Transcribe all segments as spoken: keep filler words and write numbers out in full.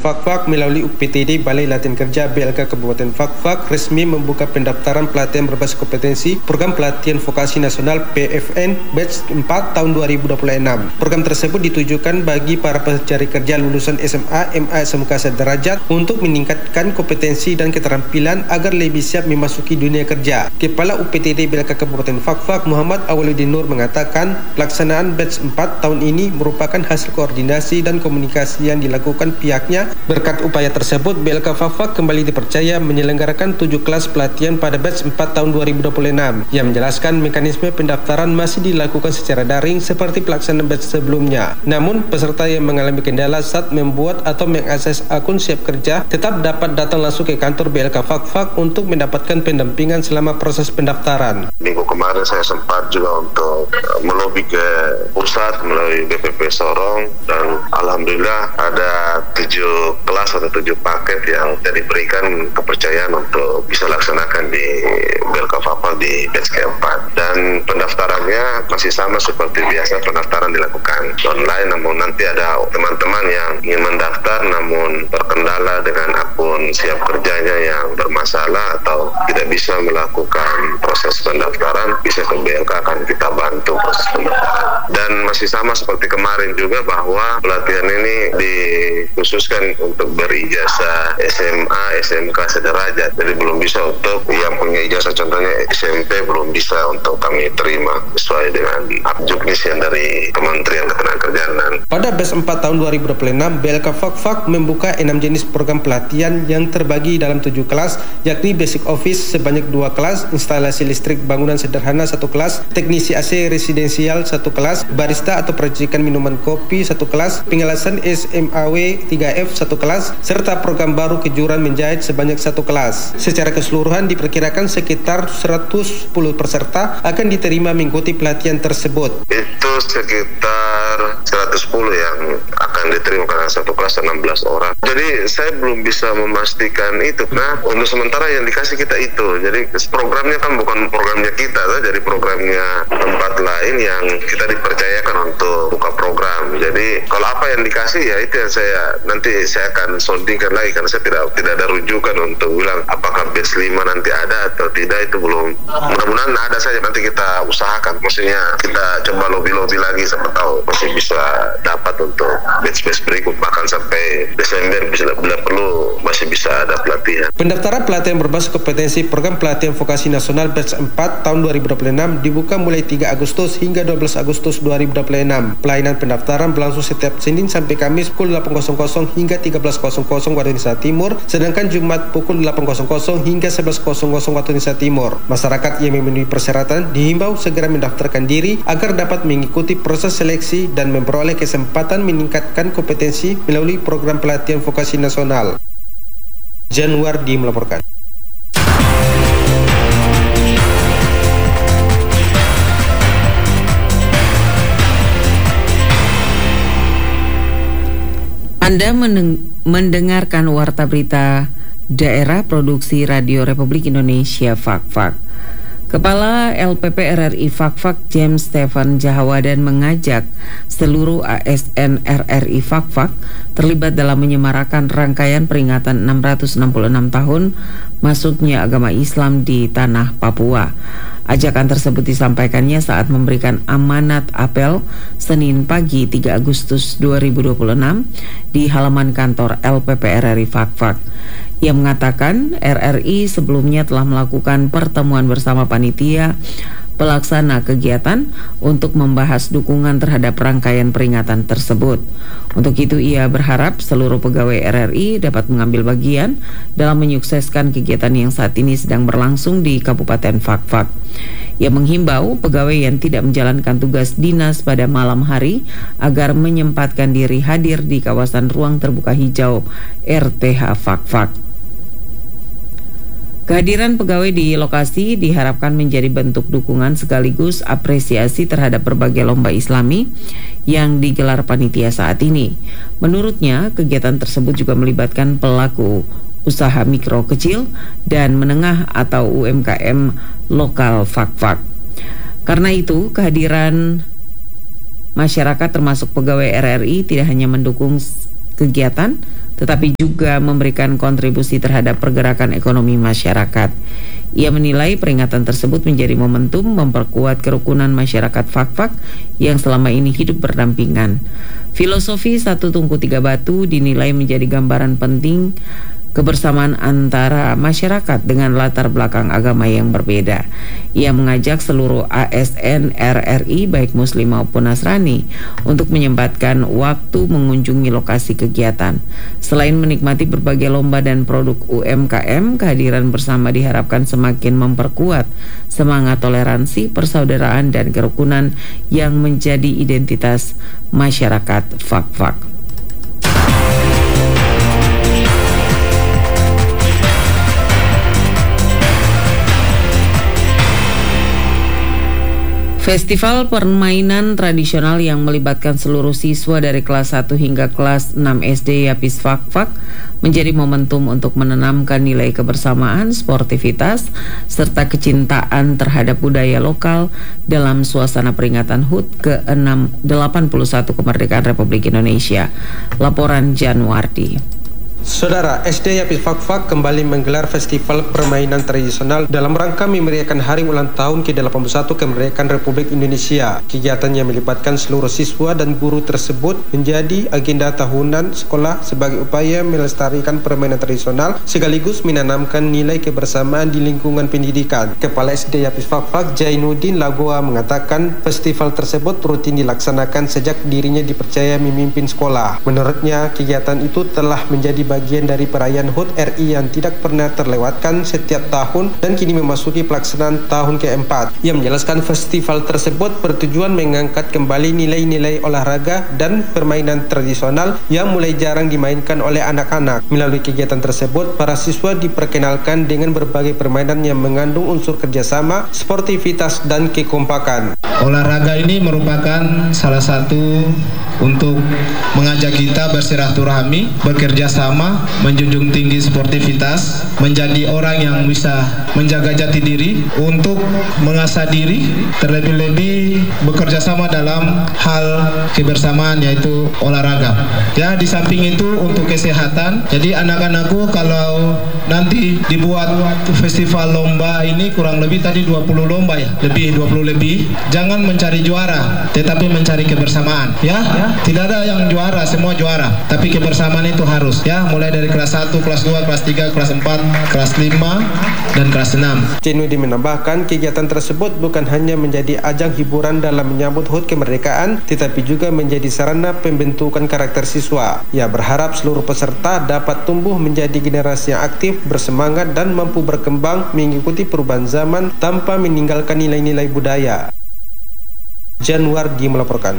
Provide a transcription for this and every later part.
Fakfak melalui U P T D Balai Latihan Kerja B L K Kabupaten Fakfak resmi membuka pendaftaran pelatihan berbasis kompetensi Program Pelatihan Vokasi Nasional P F N Batch empat tahun dua ribu dua puluh enam. Program tersebut ditujukan bagi para pencari kerja lulusan S M A, M A S M K sederajat untuk meningkatkan kompetensi dan keterampilan agar lebih siap memasuki dunia kerja. Kepala U P T D B L K Kabupaten Fakfak Muhammad Awaludin Nur mengatakan pelaksanaan batch empat tahun ini merupakan hasil koordinasi dan komunikasi yang dilakukan pihaknya. Berkat upaya tersebut, B L K Fakfak kembali dipercaya menyelenggarakan tujuh kelas pelatihan pada batch empat tahun dua ribu dua puluh enam yang menjelaskan mekanisme pendaftaran masih dilakukan secara daring seperti pelaksanaan batch sebelumnya. Namun, peserta yang mengalami kendala saat membuat atau mengakses akun siap kerja tetap dapat datang langsung ke kantor B L K Fakfak untuk mendapatkan pendampingan selama proses pendaftaran. Minggu kemarin saya sempat juga untuk melobi ke pusat melalui B P P Sorong dan alhamdulillah ada tujuh kelas atau tujuh paket yang diberikan kepercayaan untuk bisa laksanakan di B L K Fakfak di batch keempat, dan pendaftarannya masih sama seperti biasa pendaftaran dilakukan online, namun nanti ada teman-teman yang ingin mendaftar namun terkendala dengan akun siap kerjanya yang bermasalah atau tidak bisa melakukan proses pendaftaran, bisa ke B L K akan kita bantu proses pendaftaran. Dan masih sama seperti kemarin juga bahwa pelatihan ini dikhususkan untuk berijazah S M A, S M K sederajat. Jadi belum bisa untuk yang punya ijazah contohnya S M P belum bisa untuk kami terima sesuai dengan juknis yang dari Kementerian Ketenagakerjaan. Pada batch empat tahun dua ribu dua puluh enam, B L K Fakfak membuka enam jenis program pelatihan yang terbagi dalam tujuh kelas, yakni Basic Office sebanyak dua kelas, Instalasi Listrik Bangunan Sederhana satu kelas, Teknisi A C Residensial satu kelas, Barista atau Percikan Minuman Kopi satu kelas, Pengelasan S M A W tiga F satu kelas, serta program baru kejuran menjahit sebanyak satu kelas. Secara keseluruhan diperkirakan sekitar seratus sepuluh peserta akan diterima mengikuti pelatihan tersebut. Itu sekitar seratus sepuluh yang akan diterima karena satu kelas enam belas orang. Jadi saya belum bisa memastikan itu. Nah, untuk sementara yang dikasih kita itu. Jadi programnya kan bukan programnya kita, jadi programnya tempat lain yang kita dipercayakan untuk buka program. Jadi kalau apa yang dikasih ya itu yang saya nanti saya akan soundingkan lagi karena saya tidak tidak ada rujukan untuk bilang apakah batch lima nanti ada atau tidak, itu belum. Mudah-mudahan ada saja, nanti kita usahakan. Maksudnya kita coba lobby-lobby lagi siapa tahu masih bisa dapat untuk batch-batch berikut, bahkan sampai Desember bisa bila perlu masih bisa ada pelatihan. Pendaftaran pelatihan berbasis kompetensi Program Pelatihan Vokasi Nasional batch empat tahun dua ribu dua puluh enam dibuka mulai tiga Agustus hingga dua belas Agustus dua ribu dua puluh enam. Pelayanan pendaftaran berlangsung setiap Senin sampai Kamis pukul delapan hingga tiga belas waktu Indonesia Timur, sedangkan Jumat pukul delapan hingga sebelas waktu Indonesia Timur. Masyarakat yang memenuhi persyaratan dihimbau segera mendaftarkan diri agar dapat mengikuti proses seleksi dan memperoleh kesempatan meningkatkan kompetensi melalui Program Pelatihan Vokasi Nasional. Januardi melaporkan. Anda mendengarkan Warta Berita Daerah Produksi Radio Republik Indonesia Fakfak. Kepala L P P R R I Fakfak James Stephen Jahawadan mengajak seluruh A S N R R I Fakfak terlibat dalam menyemarakan rangkaian peringatan enam ratus enam puluh enam tahun masuknya agama Islam di tanah Papua. Ajakan tersebut disampaikannya saat memberikan amanat apel Senin pagi tiga Agustus dua ribu dua puluh enam di halaman kantor L P P R R I Fakfak. Ia mengatakan R R I sebelumnya telah melakukan pertemuan bersama panitia pelaksana kegiatan untuk membahas dukungan terhadap rangkaian peringatan tersebut. Untuk itu ia berharap seluruh pegawai R R I dapat mengambil bagian dalam menyukseskan kegiatan yang saat ini sedang berlangsung di Kabupaten Fakfak. Ia menghimbau pegawai yang tidak menjalankan tugas dinas pada malam hari agar menyempatkan diri hadir di kawasan ruang terbuka hijau R T H Fakfak. Kehadiran pegawai di lokasi diharapkan menjadi bentuk dukungan sekaligus apresiasi terhadap berbagai lomba Islami yang digelar panitia saat ini. Menurutnya, kegiatan tersebut juga melibatkan pelaku usaha mikro kecil dan menengah atau U M K M lokal Fakfak. Karena itu, kehadiran masyarakat termasuk pegawai R R I tidak hanya mendukung kegiatan, tetapi juga memberikan kontribusi terhadap pergerakan ekonomi masyarakat. Ia menilai peringatan tersebut menjadi momentum memperkuat kerukunan masyarakat Fak-Fak yang selama ini hidup berdampingan. Filosofi Satu Tungku Tiga Batu dinilai menjadi gambaran penting kebersamaan antara masyarakat dengan latar belakang agama yang berbeda. Ia mengajak seluruh A S N R R I baik Muslim maupun Nasrani untuk menyempatkan waktu mengunjungi lokasi kegiatan. Selain menikmati berbagai lomba dan produk U M K M, kehadiran bersama diharapkan semakin memperkuat semangat toleransi, persaudaraan, dan kerukunan yang menjadi identitas masyarakat Fak-Fak. Festival permainan tradisional yang melibatkan seluruh siswa dari kelas satu hingga kelas enam S D Yapis Fak-Fak menjadi momentum untuk menanamkan nilai kebersamaan, sportivitas, serta kecintaan terhadap budaya lokal dalam suasana peringatan H U T ke delapan puluh satu kemerdekaan Republik Indonesia. Laporan Januardi. Saudara, S D Yapis Fak-Fak kembali menggelar festival permainan tradisional dalam rangka memeriahkan hari ulang tahun ke delapan puluh satu kemerdekaan Republik Indonesia. Kegiatan yang melibatkan seluruh siswa dan guru tersebut menjadi agenda tahunan sekolah sebagai upaya melestarikan permainan tradisional sekaligus menanamkan nilai kebersamaan di lingkungan pendidikan. Kepala S D Yapis Fak-Fak Jainuddin Lagoa mengatakan festival tersebut rutin dilaksanakan sejak dirinya dipercaya memimpin sekolah. Menurutnya, kegiatan itu telah menjadi bagian dari perayaan H U T R I yang tidak pernah terlewatkan setiap tahun dan kini memasuki pelaksanaan tahun keempat. Ia menjelaskan festival tersebut bertujuan mengangkat kembali nilai-nilai olahraga dan permainan tradisional yang mulai jarang dimainkan oleh anak-anak. Melalui kegiatan tersebut, para siswa diperkenalkan dengan berbagai permainan yang mengandung unsur kerjasama, sportivitas, dan kekompakan. Olahraga ini merupakan salah satu untuk mengajak kita bersilaturahmi, bekerja sama, menjunjung tinggi sportivitas, menjadi orang yang bisa menjaga jati diri, untuk mengasah diri, terlebih-lebih bekerja sama dalam hal kebersamaan yaitu olahraga. Ya, di samping itu untuk kesehatan. Jadi anak-anakku kalau nanti dibuat festival lomba ini kurang lebih tadi dua puluh lomba ya, lebih dua puluh lebih. Jangan mencari juara, tetapi mencari kebersamaan. Ya, tidak ada yang juara, semua juara. Tapi kebersamaan itu harus. Ya, mulai dari kelas satu, kelas dua, kelas tiga, kelas empat, kelas lima, dan kelas enam. Jainuddin menambahkan kegiatan tersebut bukan hanya menjadi ajang hiburan dalam menyambut H U T kemerdekaan, tetapi juga menjadi sarana pembentukan karakter siswa. Ia berharap seluruh peserta dapat tumbuh menjadi generasi yang aktif, bersemangat, dan mampu berkembang mengikuti perubahan zaman tanpa meninggalkan nilai-nilai budaya. Januardi melaporkan.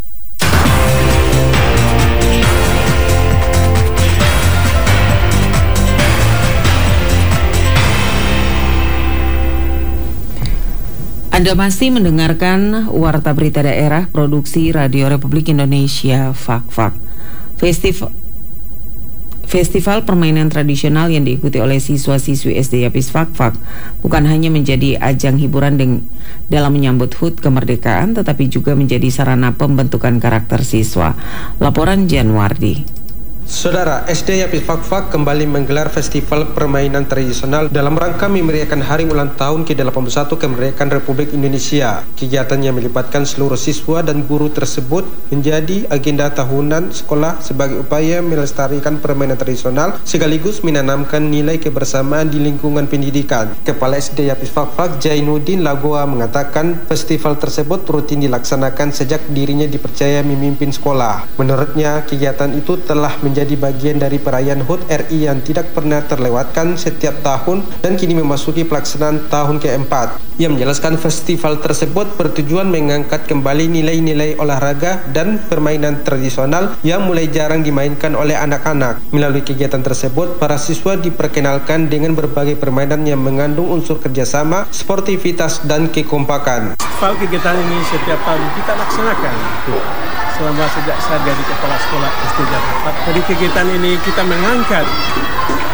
Anda masih mendengarkan Warta Berita Daerah Produksi Radio Republik Indonesia Fak-Fak. Festival Festival permainan tradisional yang diikuti oleh siswa-siswi S D Yapis Fak-Fak bukan hanya menjadi ajang hiburan deng- dalam menyambut H U T kemerdekaan, tetapi juga menjadi sarana pembentukan karakter siswa. Laporan Januardi. Saudara, S D Yapis Fak-Fak kembali menggelar festival permainan tradisional dalam rangka memeriahkan hari ulang tahun ke delapan puluh satu kemerdekaan Republik Indonesia. Kegiatan yang melibatkan seluruh siswa dan guru tersebut menjadi agenda tahunan sekolah sebagai upaya melestarikan permainan tradisional sekaligus menanamkan nilai kebersamaan di lingkungan pendidikan. Kepala S D Yapis Fak-Fak Jainuddin Lagoa mengatakan festival tersebut rutin dilaksanakan sejak dirinya dipercaya memimpin sekolah. Menurutnya, kegiatan itu telah menjadi menjadi bagian dari perayaan H U T R I yang tidak pernah terlewatkan setiap tahun dan kini memasuki pelaksanaan tahun keempat. Ia menjelaskan festival tersebut bertujuan mengangkat kembali nilai-nilai olahraga dan permainan tradisional yang mulai jarang dimainkan oleh anak-anak. Melalui kegiatan tersebut, para siswa diperkenalkan dengan berbagai permainan yang mengandung unsur kerjasama, sportivitas, dan kekompakan. Festival kegiatan ini setiap tahun kita laksanakan selama sejak saya jadi kepala sekolah S D Jakarta. Dari kegiatan ini kita mengangkat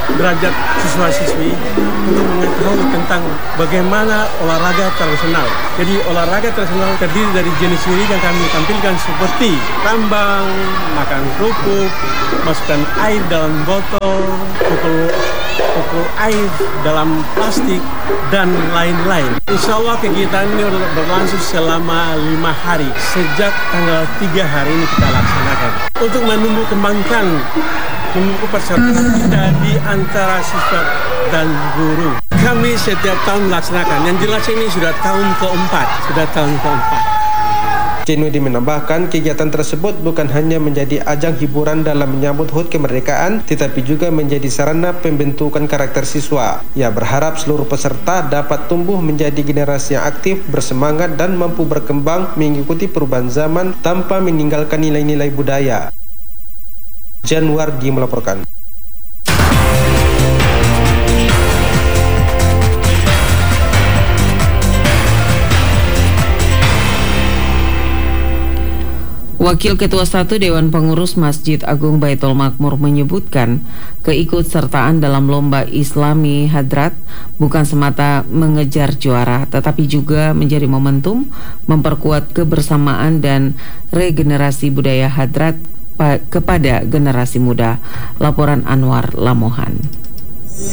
derajat siswa-siswi untuk mengetahui tentang bagaimana olahraga tradisional. Jadi olahraga tradisional terdiri dari jenis-jenis yang kami tampilkan seperti tambang, makan kerupuk, masukkan air dalam botol, pukul pukul air dalam plastik, dan lain-lain. Insya Allah kegiatan ini berlangsung selama lima hari. Sejak tanggal tiga hari ini kita laksanakan. Untuk menumbuh kembangkan menumbuh persatuan kita di antara siswa dan guru. Kami setiap tahun laksanakan. Yang jelas ini sudah tahun keempat. Sudah tahun keempat. Jenudi menambahkan kegiatan tersebut bukan hanya menjadi ajang hiburan dalam menyambut H U T kemerdekaan, tetapi juga menjadi sarana pembentukan karakter siswa. Ia berharap seluruh peserta dapat tumbuh menjadi generasi yang aktif, bersemangat, dan mampu berkembang mengikuti perubahan zaman tanpa meninggalkan nilai-nilai budaya. Januardi melaporkan. Wakil Ketua satu Dewan Pengurus Masjid Agung Baitul Makmur menyebutkan keikutsertaan dalam lomba Islami Hadrat bukan semata mengejar juara, tetapi juga menjadi momentum memperkuat kebersamaan dan regenerasi budaya Hadrat kepada generasi muda. Laporan Anwar Lamohan.